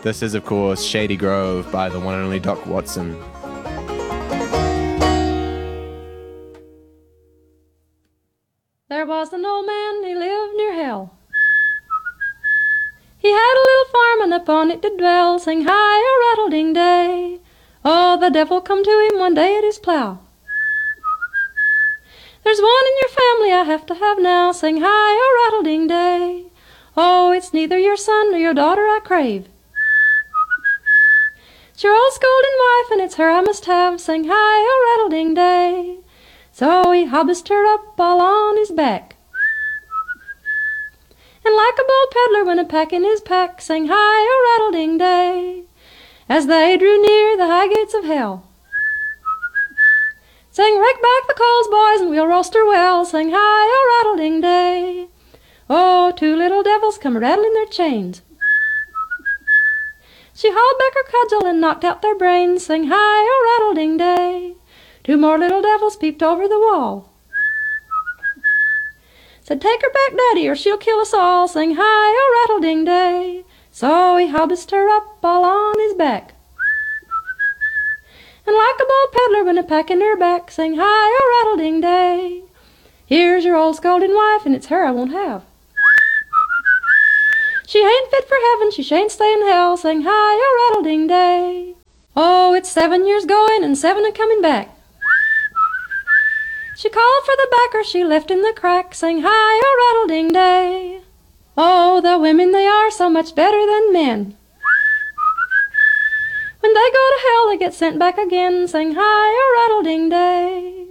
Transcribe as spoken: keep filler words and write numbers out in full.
This is, of course, Shady Grove by the one and only Doc Watson. There was an old man, he lived near hell. He had a little farm, and upon it did dwell, sing high, a rattle-ding-day. Oh, the devil come to him one day at his plough. There's one in your family I have to have now, sing high, a rattle-ding-day. Oh, it's neither your son nor your daughter I crave. It's your old scolding wife, and it's her I must have, sing high, a rattle-ding-day. So he hobbised her up all on his back, and like a bold peddler went a-packing his pack, sang high, a rattle-ding-day. As they drew near the high gates of hell, sang rake back the coals, boys, and we'll roast her well, sang high, a rattle-ding-day. Oh, two little devils come rattling their chains. She hauled back her cudgel and knocked out their brains, sang high, a rattle-ding-day. Two more little devils peeped over the wall, said, take her back, Daddy, or she'll kill us all, sang high, a rattle-ding-day. So he hobbised her up all on his back, and like a bold peddler went a-packing her back, sang high, a rattle-ding-day. Here's your old scolding wife, and it's her I won't have. She ain't fit for heaven, she shan't stay in hell, sang high, a rattle-ding-day. Oh, it's seven years going and seven a-coming back. She called for the backer she left in the crack, sang high, a rattle-ding-day. Oh, the women, they are so much better than men. When they go to hell, they get sent back again, sang high, a rattle-ding-day.